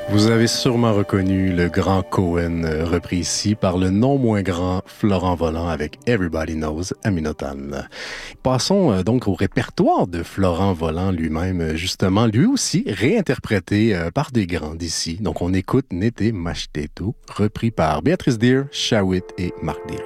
Vous avez sûrement reconnu le grand Cohen repris ici par le non moins grand Florent Volant avec Everybody Knows Aminotan. Passons donc au répertoire de Florent Volant lui-même, justement, lui aussi réinterprété par des grands d'ici. Donc on écoute Nété Machtetou, repris par Béatrice Deer, Shawit et Marc Derry.